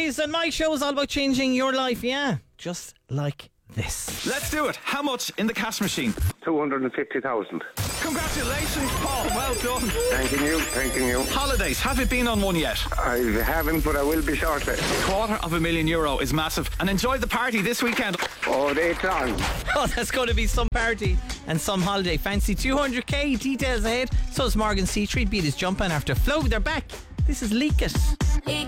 Mondays, and my show is all about changing your life, yeah, just like this. Let's do it. How much in the cash machine? 250,000. Congratulations, Paul. Well done. Thanking you. Holidays. Have you been on one yet? I haven't, but I will be shortly. €250,000 is massive. And enjoy the party this weekend. Oh, it's on. Oh, that's going to be some party and some holiday. Fancy 200k. Details ahead. So is Morgan C. Beat his jump in after Flow. They're back. This is Leak It.